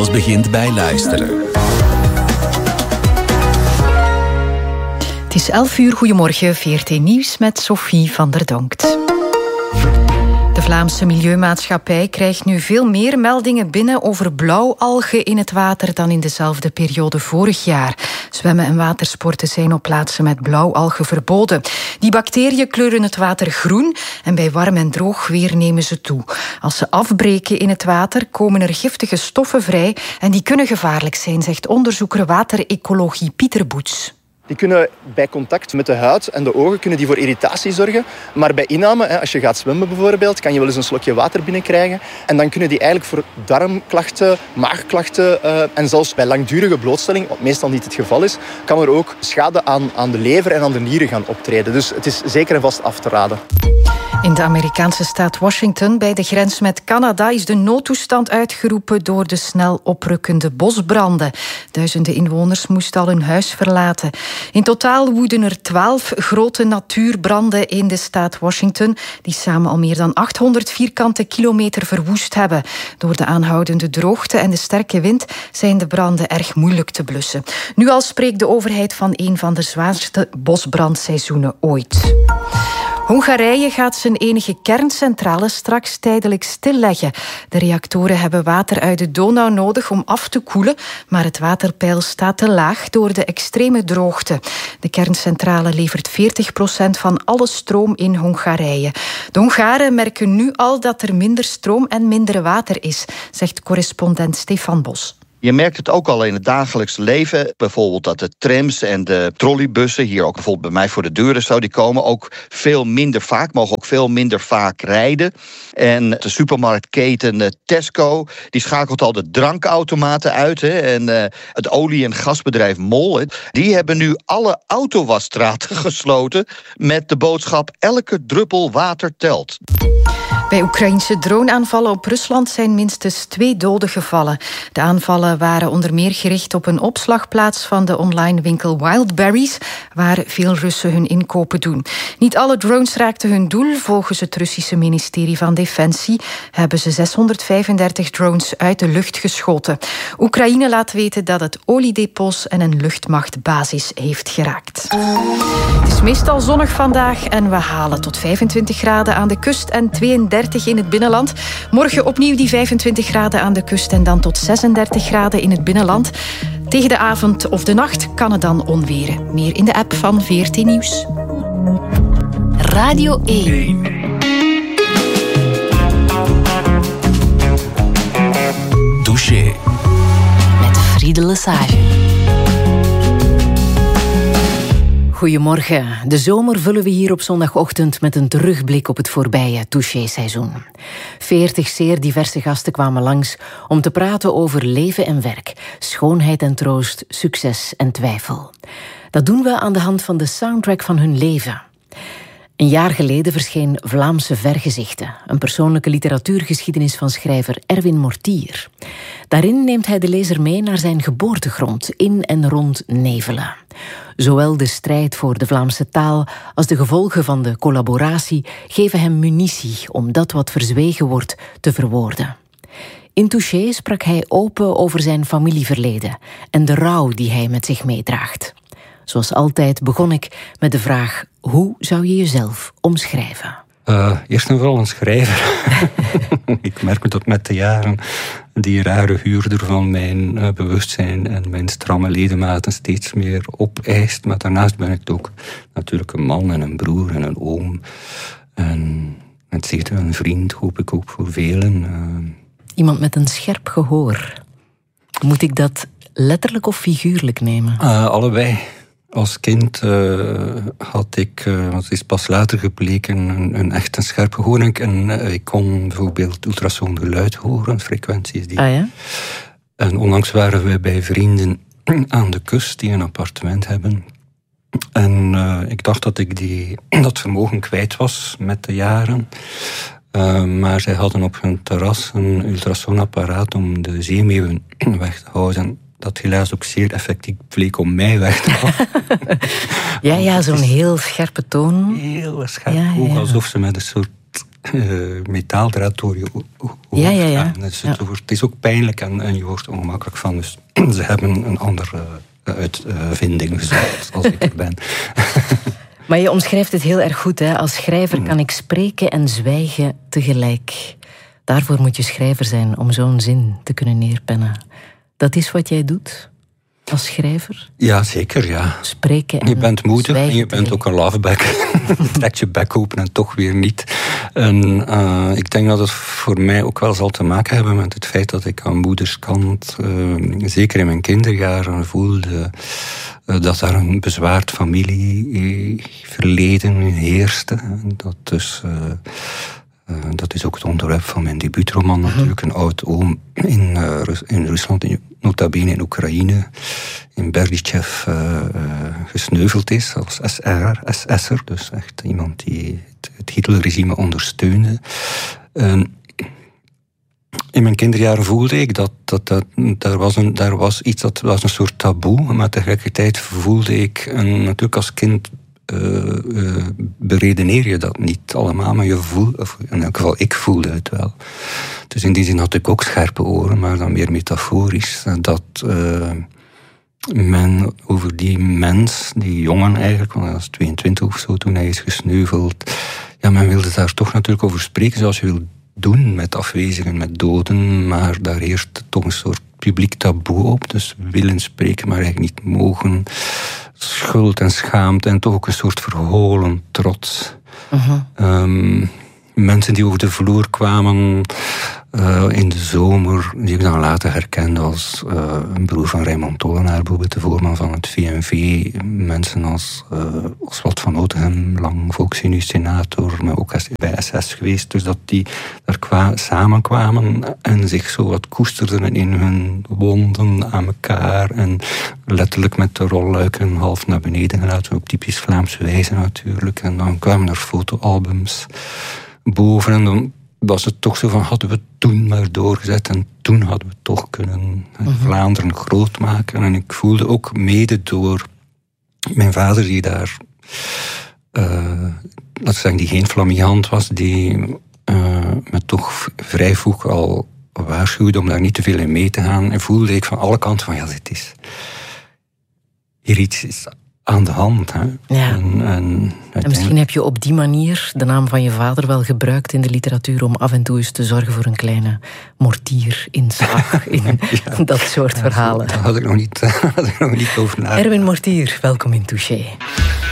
Alles begint bij luisteren. Het is 11 uur, goedemorgen, VRT Nieuws met Sophie van der Donkt. De Vlaamse Milieumaatschappij krijgt nu veel meer meldingen binnen over blauwalgen in het water dan in dezelfde periode vorig jaar. Zwemmen en watersporten zijn op plaatsen met blauwalgen verboden. Die bacteriën kleuren het water groen en bij warm en droog weer nemen ze toe. Als ze afbreken in het water komen er giftige stoffen vrij en die kunnen gevaarlijk zijn, zegt onderzoeker waterecologie Pieter Boets. Die kunnen bij contact met de huid en de ogen kunnen die voor irritatie zorgen. Maar bij inname, als je gaat zwemmen bijvoorbeeld, kan je wel eens een slokje water binnenkrijgen. En dan kunnen die eigenlijk voor darmklachten, maagklachten en zelfs bij langdurige blootstelling, wat meestal niet het geval is, kan er ook schade aan de lever en aan de nieren gaan optreden. Dus het is zeker en vast af te raden. In de Amerikaanse staat Washington, bij de grens met Canada, is de noodtoestand uitgeroepen door de snel oprukkende bosbranden. Duizenden inwoners moesten al hun huis verlaten. In totaal woeden er 12 grote natuurbranden in de staat Washington, die samen al meer dan 800 vierkante kilometer verwoest hebben. Door de aanhoudende droogte en de sterke wind zijn de branden erg moeilijk te blussen. Nu al spreekt de overheid van een van de zwaarste bosbrandseizoenen ooit. Hongarije gaat zijn enige kerncentrale straks tijdelijk stilleggen. De reactoren hebben water uit de Donau nodig om af te koelen, maar het waterpeil staat te laag door de extreme droogte. De kerncentrale levert 40% van alle stroom in Hongarije. De Hongaren merken nu al dat er minder stroom en minder water is, zegt correspondent Stefan Bos. Je merkt het ook al in het dagelijks leven. Bijvoorbeeld dat de trams en de trolleybussen, hier ook bijvoorbeeld bij mij voor de deuren die komen ook veel minder vaak, mogen ook veel minder vaak rijden. En de supermarktketen Tesco, die schakelt al de drankautomaten uit. Hè. En het olie- en gasbedrijf MOL, die hebben nu alle autowasstraten gesloten met de boodschap: elke druppel water telt. Bij Oekraïnse droneaanvallen op Rusland zijn minstens 2 doden gevallen. De aanvallen waren onder meer gericht op een opslagplaats van de online winkel Wildberries, waar veel Russen hun inkopen doen. Niet alle drones raakten hun doel. Volgens het Russische ministerie van Defensie hebben ze 635 drones uit de lucht geschoten. Oekraïne laat weten dat het oliedepots en een luchtmachtbasis heeft geraakt. Het is meestal zonnig vandaag en we halen tot 25 graden aan de kust en 32 in het binnenland. Morgen opnieuw die 25 graden aan de kust en dan tot 36 graden in het binnenland. Tegen de avond of de nacht kan het dan onweren. Meer in de app van VRT Nieuws. Radio 1. Douché. Met Friede Lesage. Goedemorgen. De zomer vullen we hier op zondagochtend met een terugblik op het voorbije Touché-seizoen. 40 zeer diverse gasten kwamen langs om te praten over leven en werk, schoonheid en troost, succes en twijfel. Dat doen we aan de hand van de soundtrack van hun leven. Een jaar geleden verscheen Vlaamse Vergezichten, een persoonlijke literatuurgeschiedenis van schrijver Erwin Mortier. Daarin neemt hij de lezer mee naar zijn geboortegrond in en rond Nevelen. Zowel de strijd voor de Vlaamse taal als de gevolgen van de collaboratie geven hem munitie om dat wat verzwegen wordt te verwoorden. In Touché sprak hij open over zijn familieverleden en de rouw die hij met zich meedraagt. Zoals altijd begon ik met de vraag: hoe zou je jezelf omschrijven? Eerst en vooral een schrijver. Ik merk me dat met de jaren die rare huurder van mijn bewustzijn en mijn stramme ledematen steeds meer opeist. Maar daarnaast ben ik ook natuurlijk een man en een broer en een oom. En zeker een vriend, hoop ik ook voor velen. Iemand met een scherp gehoor. Moet ik dat letterlijk of figuurlijk nemen? Allebei. Als kind had ik, wat is pas later gebleken, een echt een scherp gehoor. En ik kon bijvoorbeeld ultrasoongeluid horen, frequenties die. Ah ja? En onlangs waren we bij vrienden aan de kust die een appartement hebben. En ik dacht dat ik dat vermogen kwijt was met de jaren. Maar zij hadden op hun terras een ultrasoonapparaat om de zeemeeuwen weg te houden. Dat helaas ook zeer effectief bleek om mij weg te halen. Ja, zo'n heel scherpe toon. Heel scherp, alsof ze met een soort metaaldraad door je oor gaan. Dus het is ook pijnlijk en je wordt er ongemakkelijk van. Dus ze hebben een andere uitvinding gezocht als ik er ben. Maar je omschrijft het heel erg goed. Hè? Als schrijver kan ik spreken en zwijgen tegelijk. Daarvoor moet je schrijver zijn om zo'n zin te kunnen neerpennen. Dat is wat jij doet als schrijver? Ja, zeker, ja. Spreken en je bent moedig en je bent tegelijk. ook een loveback. Je trekt je bek open en toch weer niet. En ik denk dat het voor mij ook wel zal te maken hebben met het feit dat ik aan moederskant, zeker in mijn kinderjaren, voelde dat daar een bezwaard familieverleden heerste. Dat is ook het onderwerp van mijn debuutroman natuurlijk. Een oud-oom in Rusland, nota bene in Oekraïne, in Berdichev gesneuveld is als SS'er. Dus echt iemand die het Hitlerregime ondersteunde. In mijn kinderjaren voelde ik dat daar was iets, dat was een soort taboe. Maar tegelijkertijd voelde ik, natuurlijk als kind beredeneer je dat niet allemaal, maar je voelt, of in elk geval ik voelde het wel. Dus in die zin had ik ook scherpe oren, maar dan meer metaforisch, dat men over die mens, die jongen eigenlijk, want hij was 22 of zo toen hij is gesneuveld, ja, men wilde daar toch natuurlijk over spreken zoals je wil doen met afwezigen, met doden, maar daar heerst toch een soort publiek taboe op, dus willen spreken, maar eigenlijk niet mogen. Schuld en schaamte en toch ook een soort verholen trots. Mensen die over de vloer kwamen in de zomer, die ik dan later herkende als een broer van Raymond Tollenaar, bijvoorbeeld de voorman van het VNV. Mensen als Oswald van Oudegem, lang volksunie-senator, maar ook bij SS geweest. Dus dat die daar samenkwamen en zich zo wat koesterden in hun wonden aan elkaar. En letterlijk met de rolluiken half naar beneden gelaten, op typisch Vlaamse wijze natuurlijk. En dan kwamen er fotoalbums boven en dan was het toch zo van, hadden we toen maar doorgezet en toen hadden we toch kunnen Vlaanderen groot maken. En ik voelde ook mede door mijn vader die daar, laten we zeggen, die geen flamboyant was, die me toch vrij vroeg al waarschuwde om daar niet te veel in mee te gaan. En voelde ik van alle kanten van, ja, dit is hier iets is aan de hand. Hè. Ja. En misschien heb je op die manier de naam van je vader wel gebruikt in de literatuur om af en toe eens te zorgen voor een kleine mortierinslag in dat soort verhalen. Daar had ik nog niet over nagedacht. Erwin Mortier, welkom in Touché.